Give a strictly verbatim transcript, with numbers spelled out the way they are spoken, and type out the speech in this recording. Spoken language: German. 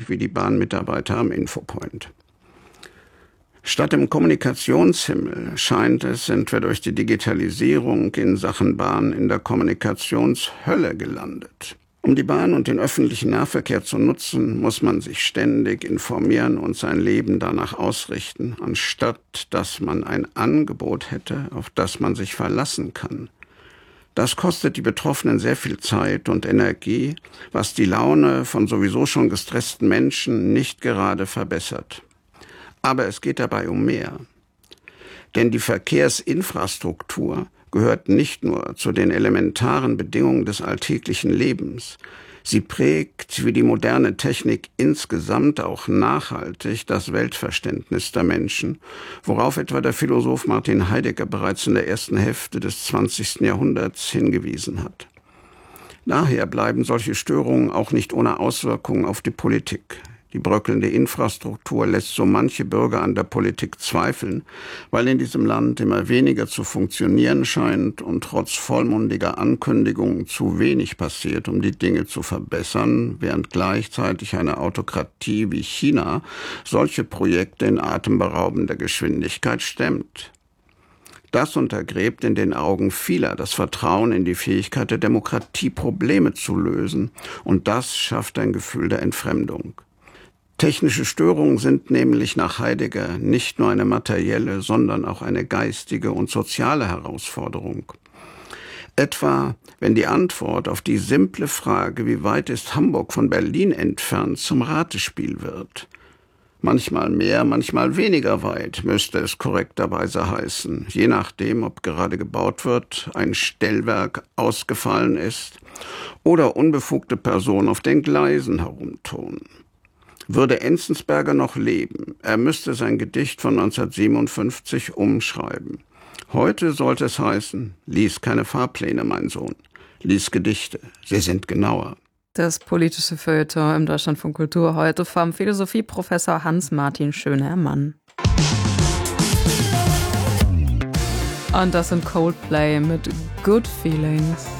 wie die Bahnmitarbeiter am Infopoint. Statt im Kommunikationshimmel scheint es, sind wir durch die Digitalisierung in Sachen Bahn in der Kommunikationshölle gelandet. Um die Bahn und den öffentlichen Nahverkehr zu nutzen, muss man sich ständig informieren und sein Leben danach ausrichten, anstatt dass man ein Angebot hätte, auf das man sich verlassen kann. Das kostet die Betroffenen sehr viel Zeit und Energie, was die Laune von sowieso schon gestressten Menschen nicht gerade verbessert. Aber es geht dabei um mehr. Denn die Verkehrsinfrastruktur gehört nicht nur zu den elementaren Bedingungen des alltäglichen Lebens. Sie prägt, wie die moderne Technik insgesamt, auch nachhaltig das Weltverständnis der Menschen, worauf etwa der Philosoph Martin Heidegger bereits in der ersten Hälfte des zwanzigsten Jahrhunderts hingewiesen hat. Daher bleiben solche Störungen auch nicht ohne Auswirkungen auf die Politik. Die bröckelnde Infrastruktur lässt so manche Bürger an der Politik zweifeln, weil in diesem Land immer weniger zu funktionieren scheint und trotz vollmundiger Ankündigungen zu wenig passiert, um die Dinge zu verbessern, während gleichzeitig eine Autokratie wie China solche Projekte in atemberaubender Geschwindigkeit stemmt. Das untergräbt in den Augen vieler das Vertrauen in die Fähigkeit der Demokratie, Probleme zu lösen, und das schafft ein Gefühl der Entfremdung. Technische Störungen sind nämlich nach Heidegger nicht nur eine materielle, sondern auch eine geistige und soziale Herausforderung. Etwa, wenn die Antwort auf die simple Frage, wie weit ist Hamburg von Berlin entfernt, zum Ratespiel wird. Manchmal mehr, manchmal weniger weit, müsste es korrekterweise heißen, je nachdem, ob gerade gebaut wird, ein Stellwerk ausgefallen ist oder unbefugte Personen auf den Gleisen herumturnen. Würde Enzensberger noch leben, er müsste sein Gedicht von neunzehnhundertsiebenundfünfzig umschreiben. Heute sollte es heißen, lies keine Fahrpläne, mein Sohn, lies Gedichte, sie sind genauer. Das politische Feuilleton im Deutschlandfunk Kultur heute vom Philosophieprofessor Hans-Martin Schönherrmann. Und das sind Coldplay mit Good Feelings.